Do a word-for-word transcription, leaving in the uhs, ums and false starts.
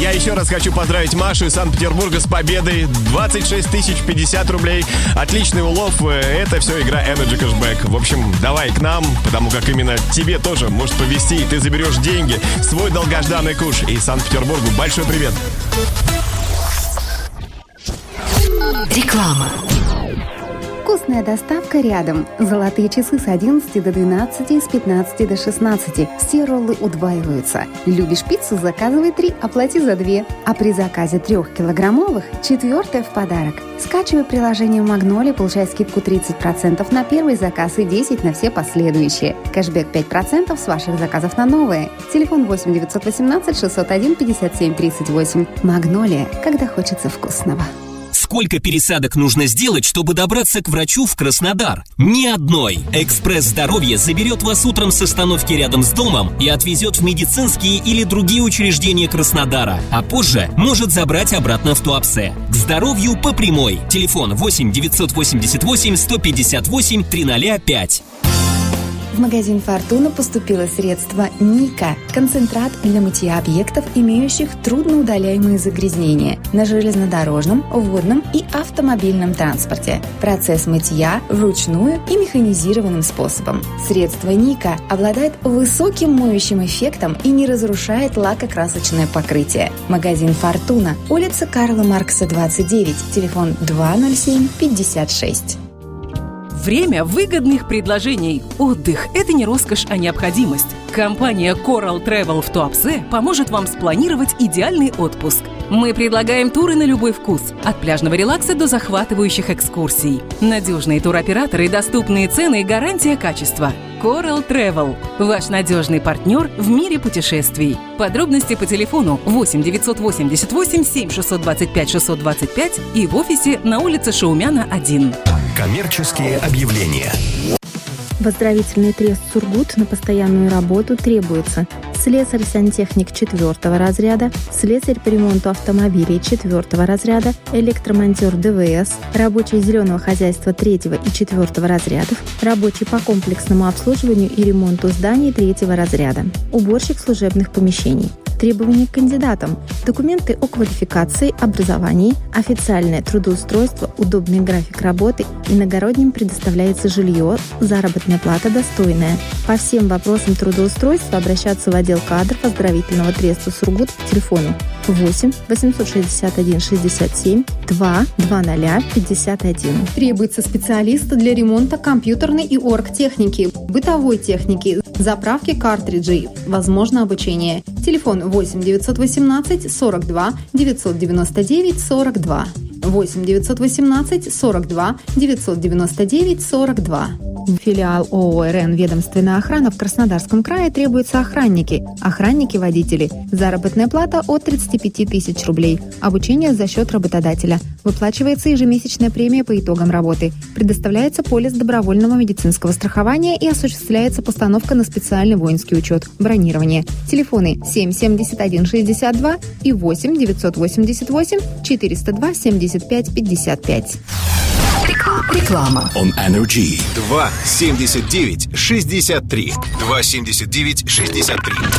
Я еще раз хочу поздравить Машу из Санкт-Петербурга с победой. двадцать шесть тысяч пятьдесят рублей. Отличный улов. Это все игра Energy Cashback. В общем, давай к нам, потому как именно тебе тоже может повезти, и ты заберешь деньги. Свой долгожданный куш. И Санкт-Петербургу большой привет. Реклама. Вкусная доставка рядом. Золотые часы с одиннадцати до двенадцати, с пятнадцати до шестнадцати. Все роллы удваиваются. Любишь пиццу? Заказывай три, оплати за две. А при заказе трехкилограммовых четвертая в подарок. Скачивай приложение Магнолия, получай скидку тридцать процентов на первый заказ и десять процентов на все последующие. Кэшбэк пять процентов с ваших заказов на новые. Телефон восемь девятьсот восемнадцать шестьсот один пятьдесят семь тридцать восемь. Магнолия, когда хочется вкусного. Сколько пересадок нужно сделать, чтобы добраться к врачу в Краснодар? Ни одной. Экспресс-здоровье заберет вас утром с остановки рядом с домом и отвезет в медицинские или другие учреждения Краснодара, а позже может забрать обратно в Туапсе. К здоровью по прямой. Телефон восемь девятьсот восемьдесят восемь сто пятьдесят восемь триста пять. В магазин «Фортуна» поступило средство «Ника» – концентрат для мытья объектов, имеющих трудноудаляемые загрязнения на железнодорожном, водном и автомобильном транспорте. Процесс мытья вручную и механизированным способом. Средство «Ника» обладает высоким моющим эффектом и не разрушает лакокрасочное покрытие. Магазин «Фортуна», улица Карла Маркса, двадцать девять, телефон два ноль семь пятьдесят шесть. Время выгодных предложений. Отдых – это не роскошь, а необходимость. Компания Coral Travel в Туапсе поможет вам спланировать идеальный отпуск. Мы предлагаем туры на любой вкус, от пляжного релакса до захватывающих экскурсий. Надежные туроператоры, доступные цены и гарантия качества. Coral Travel – ваш надежный партнер в мире путешествий. Подробности по телефону восемь девятьсот восемьдесят восемь семь шестьсот двадцать пять шестьсот двадцать пять и в офисе на улице Шаумяна, один. Коммерческие объявления. В оздоровительный трест «Сургут» на постоянную работу требуется слесарь-сантехник четвертого разряда, слесарь по ремонту автомобилей четвертого разряда, электромонтер ДВС, рабочий зеленого хозяйства третьего и четвертого разрядов, рабочий по комплексному обслуживанию и ремонту зданий третьего разряда, уборщик служебных помещений. Требования к кандидатам: документы о квалификации, образовании, официальное трудоустройство, удобный график работы, иногородним предоставляется жилье, заработная плата достойная. По всем вопросам трудоустройства обращаться в отдел кадров оздоровительного треста «Сургут» по телефону восемь восемьсот шестьдесят один шестьдесят семь два двадцать пятьдесят один. Требуется специалист для ремонта компьютерной и оргтехники, бытовой техники, заправки картриджей. Возможно обучение. Телефон восемь девятьсот восемнадцать сорок два девятьсот девяносто девять сорок два. восемь девятьсот восемнадцать сорок два девятьсот девяносто девять сорок два. Филиал ООО «РН Ведомственная охрана» в Краснодарском крае требуются охранники, охранники-водители. Заработная плата от тридцати пяти тысяч рублей. Обучение за счет работодателя. Выплачивается ежемесячная премия по итогам работы. Предоставляется полис добровольного медицинского страхования и осуществляется постановка на специальный воинский учет. Бронирование. Телефоны семь семьдесят один шестьдесят два и восемь девятьсот восемьдесят восемь четыреста два семьдесят пять пятьдесят пять. Реклама. On Energy. два семьдесят девять шестьдесят три. два семьдесят девять шестьдесят три.